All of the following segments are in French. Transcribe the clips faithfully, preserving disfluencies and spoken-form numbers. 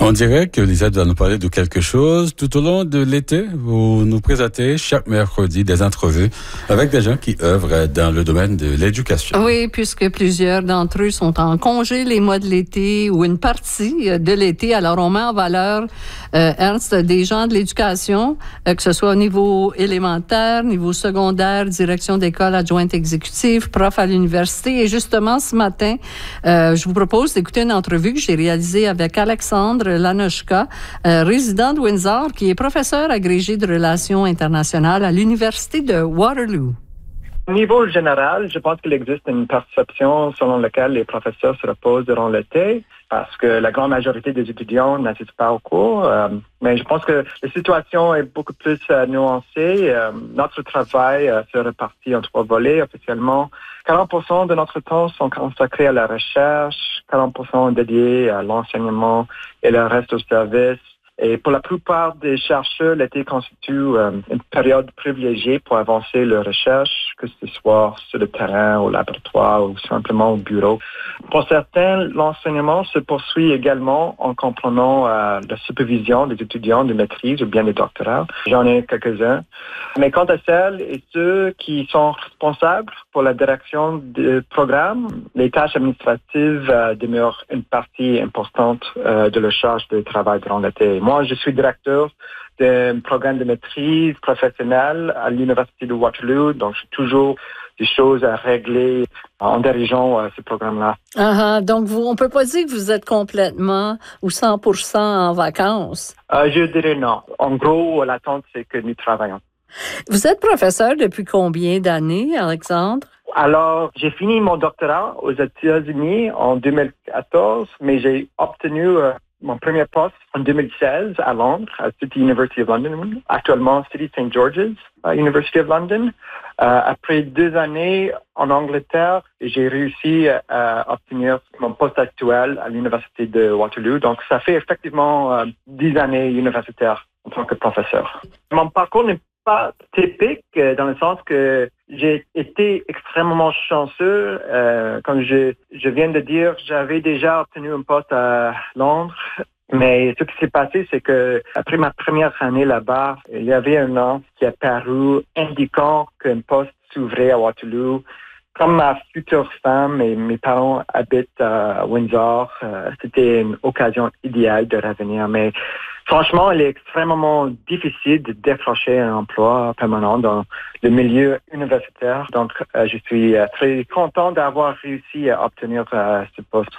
On dirait que Lisette va nous parler de quelque chose. Tout au long de l'été, vous nous présentez chaque mercredi des entrevues avec des gens qui œuvrent dans le domaine de l'éducation. Oui, puisque plusieurs d'entre eux sont en congé les mois de l'été ou une partie de l'été. Alors, on met en valeur, euh, Ernst, des gens de l'éducation, euh, que ce soit au niveau élémentaire, niveau secondaire, direction d'école adjointe exécutive, prof à l'université. Et justement, ce matin, euh, je vous propose d'écouter une entrevue que j'ai réalisée avec Alexandre Lanochka, euh, résident de Windsor, qui est professeur agrégé de relations internationales à l'Université de Waterloo. Au niveau général, je pense qu'il existe une perception selon laquelle les professeurs se reposent durant l'été parce que la grande majorité des étudiants n'assistent pas aux cours. Euh, mais je pense que la situation est beaucoup plus euh, nuancée. Euh, notre travail euh, se répartit en trois volets officiellement. quarante pour cent de notre temps sont consacrés à la recherche, quarante pour cent dédiés à l'enseignement et le reste au service. Et pour la plupart des chercheurs, l'été constitue euh, une période privilégiée pour avancer leur recherche, que ce soit sur le terrain, au laboratoire ou simplement au bureau. Pour certains, l'enseignement se poursuit également en comprenant euh, la supervision des étudiants de maîtrise ou bien des doctorats. J'en ai quelques-uns. Mais quant à celles et ceux qui sont responsables pour la direction du programme, les tâches administratives euh, demeurent une partie importante euh, de leur charge de travail durant l'été. Moi, je suis directeur d'un programme de maîtrise professionnelle à l'Université de Waterloo, donc j'ai toujours des choses à régler en dirigeant euh, ce programme-là. Uh-huh. Donc, vous, on peut pas dire que vous êtes complètement ou cent pour cent en vacances. Euh, je dirais non. En gros, l'attente, c'est que nous travaillons. Vous êtes professeur depuis combien d'années, Alexandre? Alors, j'ai fini mon doctorat aux États-Unis en deux mille quatorze, mais j'ai obtenu euh, mon premier poste en deux mille seize à Londres, à City University of London, actuellement City Saint George's uh, University of London. Euh, après deux années en Angleterre, j'ai réussi à obtenir mon poste actuel à l'Université de Waterloo. Donc, ça fait effectivement euh, dix années universitaires en tant que professeur. Mon parcours n'est pas typique euh, dans le sens que j'ai été extrêmement chanceux. Euh, comme je, je viens de dire, j'avais déjà obtenu un poste à Londres. Mais ce qui s'est passé, c'est que après ma première année là-bas, il y avait un an qui est apparu indiquant qu'un poste s'ouvrait à Waterloo. Comme ma future femme et mes parents habitent à Windsor, euh, c'était une occasion idéale de revenir. Mais franchement, il est extrêmement difficile de décrocher un emploi permanent dans le milieu universitaire. Donc, euh, je suis euh, très content d'avoir réussi à obtenir euh, ce poste.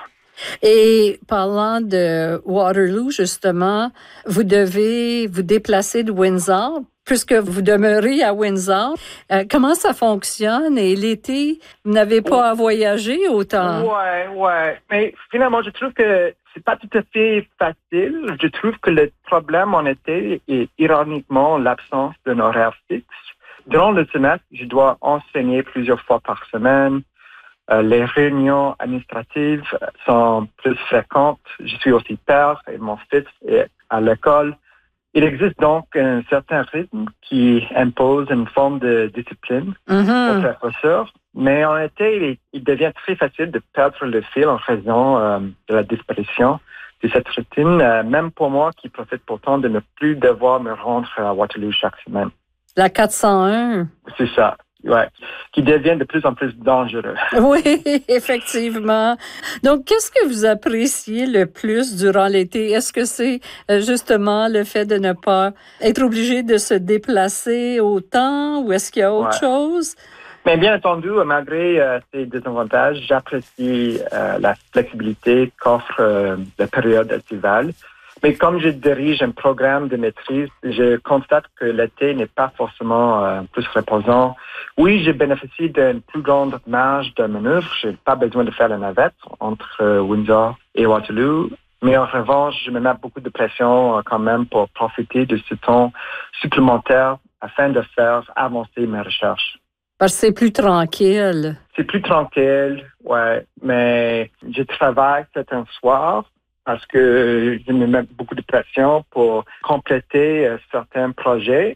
Et parlant de Waterloo, justement, vous devez vous déplacer de Windsor, puisque vous demeurez à Windsor. Euh, comment ça fonctionne? Et l'été, vous n'avez pas à voyager autant? Ouais, ouais. Mais finalement, je trouve que c'est pas tout à fait facile. Je trouve que le problème en été est ironiquement l'absence d'un horaire fixe. Durant le semestre, je dois enseigner plusieurs fois par semaine. Euh, les réunions administratives sont plus fréquentes. Je suis aussi père et mon fils est à l'école. Il existe donc un certain rythme qui impose une forme de discipline Mm-hmm. aux professeurs. Mais en été, il, il devient très facile de perdre le fil en raison euh, de la disparition de cette routine, euh, même pour moi qui profite pourtant de ne plus devoir me rendre à Waterloo chaque semaine. La quatre cent un. C'est ça. Ouais, qui devient de plus en plus dangereux. Oui, effectivement. Donc, qu'est-ce que vous appréciez le plus durant l'été? Est-ce que c'est euh, justement le fait de ne pas être obligé de se déplacer autant ou est-ce qu'il y a autre Ouais. chose? Mais bien entendu, malgré euh, ces désavantages, j'apprécie euh, la flexibilité qu'offre euh, la période estivale. Mais comme je dirige un programme de maîtrise, je constate que l'été n'est pas forcément euh, plus reposant. Oui, je bénéficie d'une plus grande marge de manœuvre. Je n'ai pas besoin de faire la navette entre euh, Windsor et Waterloo. Mais en revanche, je me mets beaucoup de pression euh, quand même pour profiter de ce temps supplémentaire afin de faire avancer mes recherches. Parce que c'est plus tranquille. C'est plus tranquille, ouais. Mais je travaille certains soirs parce que je me mets beaucoup de pression pour compléter euh, certains projets.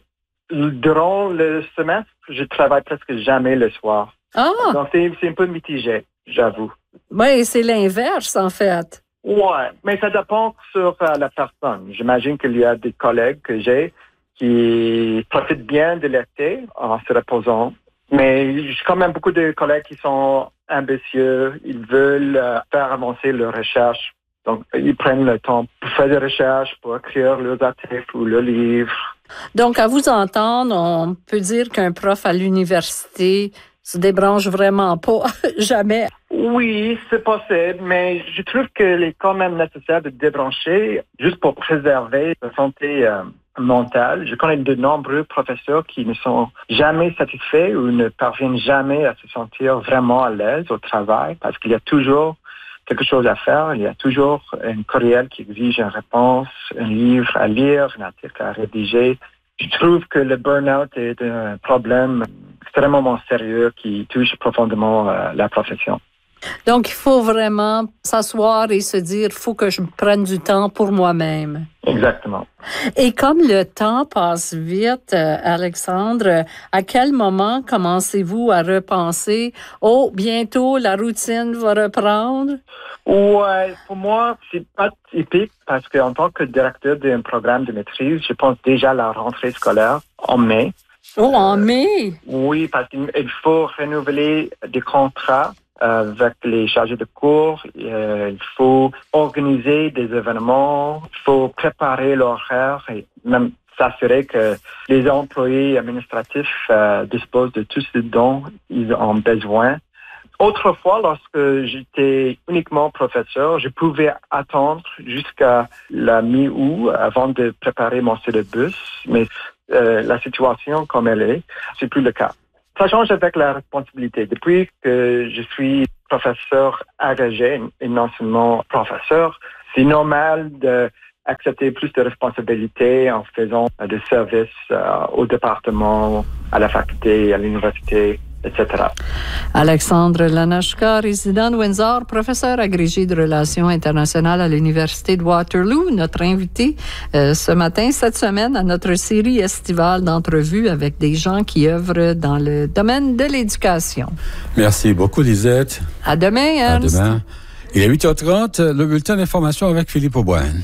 Durant le semestre, je travaille presque jamais le soir. Ah! Donc, c'est, c'est un peu mitigé, j'avoue. Oui, c'est l'inverse, en fait. Ouais, mais ça dépend sur euh, la personne. J'imagine qu'il y a des collègues que j'ai qui profitent bien de l'été en se reposant. Mais j'ai quand même beaucoup de collègues qui sont ambitieux. Ils veulent euh, faire avancer leurs recherches. Donc, ils prennent le temps pour faire des recherches, pour écrire leurs articles ou leurs livres. Donc, à vous entendre, on peut dire qu'un prof à l'université se débranche vraiment pas, jamais. Oui, c'est possible, mais je trouve qu'il est quand même nécessaire de débrancher juste pour préserver la santé euh, mentale. Je connais de nombreux professeurs qui ne sont jamais satisfaits ou ne parviennent jamais à se sentir vraiment à l'aise au travail parce qu'il y a toujours quelque chose à faire. Il y a toujours un courriel qui exige une réponse, un livre à lire, un article à rédiger. Je trouve que le burn-out est un problème extrêmement sérieux qui touche profondément euh, la profession. Donc, il faut vraiment s'asseoir et se dire, il faut que je prenne du temps pour moi-même. Exactement. Et comme le temps passe vite, euh, Alexandre, à quel moment commencez-vous à repenser, oh, bientôt la routine va reprendre? Ouais, pour moi, c'est pas typique parce qu'en tant que directeur d'un programme de maîtrise, je pense déjà à la rentrée scolaire en mai. Oh, en mai? Euh, oui, parce qu'il faut renouveler des contrats avec les chargés de cours, euh, il faut organiser des événements, il faut préparer l'horaire et même s'assurer que les employés administratifs euh, disposent de tout ce dont ils ont besoin. Autrefois, lorsque j'étais uniquement professeur, je pouvais attendre jusqu'à la mi-août avant de préparer mon syllabus, mais euh, la situation comme elle est, c'est plus le cas. Ça change avec la responsabilité. Depuis que je suis professeur agrégé et non seulement professeur, c'est normal d'accepter plus de responsabilités en faisant des services euh, au département, à la faculté, à l'université, et cetera. Alexandre Lanashka, résident de Windsor, professeur agrégé de relations internationales à l'Université de Waterloo, notre invité euh, ce matin, cette semaine, à notre série estivale d'entrevues avec des gens qui œuvrent dans le domaine de l'éducation. Merci beaucoup, Lisette. À demain, Ernst. À demain. Il est huit heures trente, le bulletin d'information avec Philippe Auboine.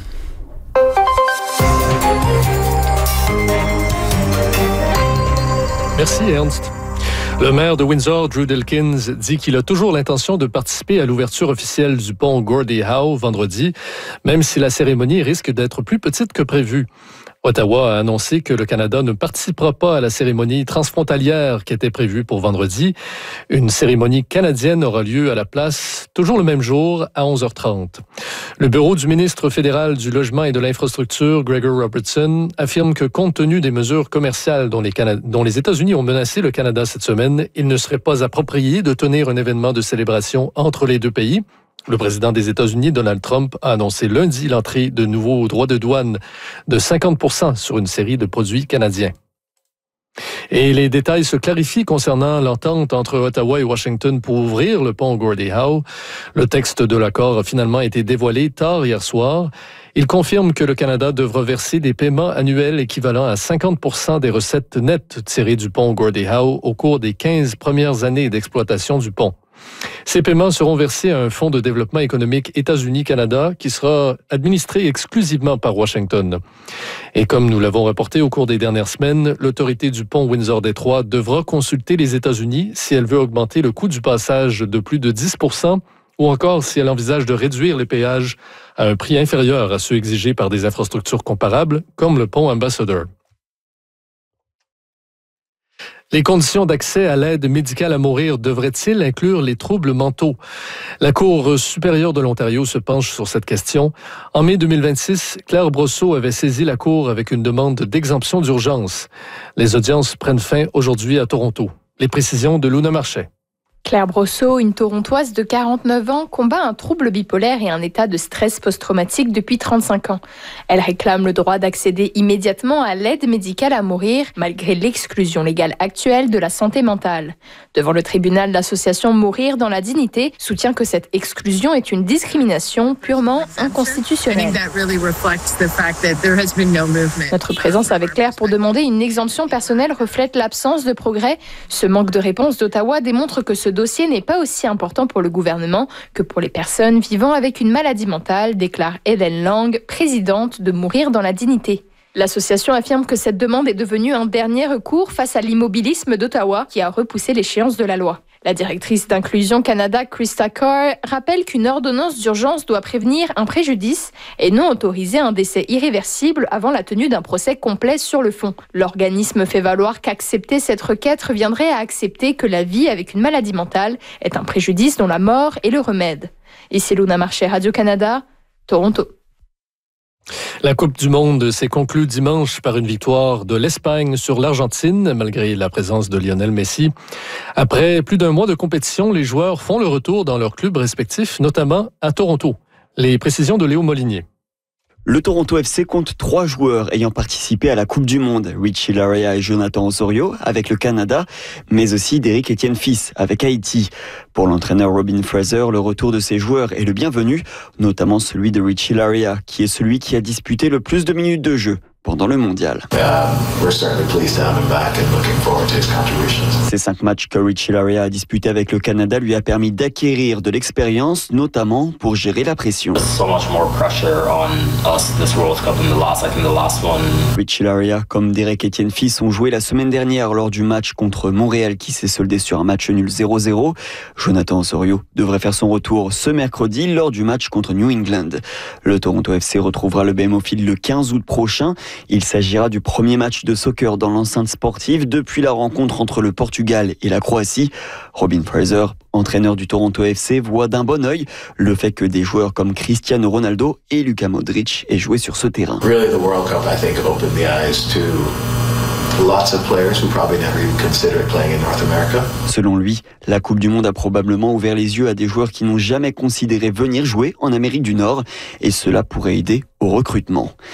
Merci, Ernst. Le maire de Windsor, Drew Dilkins, dit qu'il a toujours l'intention de participer à l'ouverture officielle du pont Gordie Howe vendredi, même si la cérémonie risque d'être plus petite que prévu. Ottawa a annoncé que le Canada ne participera pas à la cérémonie transfrontalière qui était prévue pour vendredi. Une cérémonie canadienne aura lieu à la place, toujours le même jour, à onze heures trente. Le bureau du ministre fédéral du Logement et de l'Infrastructure, Gregor Robertson, affirme que compte tenu des mesures commerciales dont les, Cana- dont les États-Unis ont menacé le Canada cette semaine, il ne serait pas approprié de tenir un événement de célébration entre les deux pays. Le président des États-Unis, Donald Trump, a annoncé lundi l'entrée de nouveaux droits de douane de cinquante pour cent sur une série de produits canadiens. Et les détails se clarifient concernant l'entente entre Ottawa et Washington pour ouvrir le pont Gordie Howe. Le texte de l'accord a finalement été dévoilé tard hier soir. Il confirme que le Canada devra verser des paiements annuels équivalents à cinquante pour cent des recettes nettes tirées du pont Gordie Howe au cours des quinze premières années d'exploitation du pont. Ces paiements seront versés à un fonds de développement économique États-Unis-Canada qui sera administré exclusivement par Washington. Et comme nous l'avons rapporté au cours des dernières semaines, l'autorité du pont Windsor-Détroit devra consulter les États-Unis si elle veut augmenter le coût du passage de plus de dix pour cent ou encore si elle envisage de réduire les péages à un prix inférieur à ceux exigés par des infrastructures comparables, comme le pont Ambassador. Les conditions d'accès à l'aide médicale à mourir devraient-ils inclure les troubles mentaux? La Cour supérieure de l'Ontario se penche sur cette question. En mai deux mille vingt-six, Claire Brosseau avait saisi la Cour avec une demande d'exemption d'urgence. Les audiences prennent fin aujourd'hui à Toronto. Les précisions de Luna Marchais. Claire Brosseau, une Torontoise de quarante-neuf ans, combat un trouble bipolaire et un état de stress post-traumatique depuis trente-cinq ans. Elle réclame le droit d'accéder immédiatement à l'aide médicale à mourir, malgré l'exclusion légale actuelle de la santé mentale. Devant le tribunal, l'association Mourir dans la dignité soutient que cette exclusion est une discrimination purement inconstitutionnelle. Notre présence avec Claire pour demander une exemption personnelle reflète l'absence de progrès. Ce manque de réponse d'Ottawa démontre que ce dossier n'est pas aussi important pour le gouvernement que pour les personnes vivant avec une maladie mentale, déclare Eden Lang, présidente de Mourir dans la dignité. L'association affirme que cette demande est devenue un dernier recours face à l'immobilisme d'Ottawa qui a repoussé l'échéance de la loi. La directrice d'Inclusion Canada, Krista Carr, rappelle qu'une ordonnance d'urgence doit prévenir un préjudice et non autoriser un décès irréversible avant la tenue d'un procès complet sur le fond. L'organisme fait valoir qu'accepter cette requête reviendrait à accepter que la vie avec une maladie mentale est un préjudice dont la mort est le remède. Ici Luna Marché, Radio-Canada, Toronto. La Coupe du monde s'est conclue dimanche par une victoire de l'Espagne sur l'Argentine, malgré la présence de Lionel Messi. Après plus d'un mois de compétition, les joueurs font le retour dans leurs clubs respectifs, notamment à Toronto. Les précisions de Léo Molinier. Le Toronto F C compte trois joueurs ayant participé à la Coupe du Monde. Richie Laryea et Jonathan Osorio avec le Canada, mais aussi Derek Etienne Fils avec Haïti. Pour l'entraîneur Robin Fraser, le retour de ces joueurs est le bienvenu, notamment celui de Richie Laryea, qui est celui qui a disputé le plus de minutes de jeu pendant le mondial. Ces cinq matchs que Richie Laryea a disputés avec le Canada lui a permis d'acquérir de l'expérience, notamment pour gérer la pression. Richie Laryea, comme Derek Etienne Fils, ont joué la semaine dernière lors du match contre Montréal qui s'est soldé sur un match nul zéro zéro. Jonathan Osorio devrait faire son retour ce mercredi lors du match contre New England. Le Toronto F C retrouvera le B M O Field le quinze août prochain. Il s'agira du premier match de soccer dans l'enceinte sportive depuis la rencontre entre le Portugal et la Croatie. Robin Fraser, entraîneur du Toronto F C, voit d'un bon œil le fait que des joueurs comme Cristiano Ronaldo et Luka Modric aient joué sur ce terrain. Really, the World Cup, I think, opened the eyes to lots of players who probably never even considered playing in North America. Selon lui, la Coupe du Monde a probablement ouvert les yeux à des joueurs qui n'ont jamais considéré venir jouer en Amérique du Nord, et cela pourrait aider au recrutement.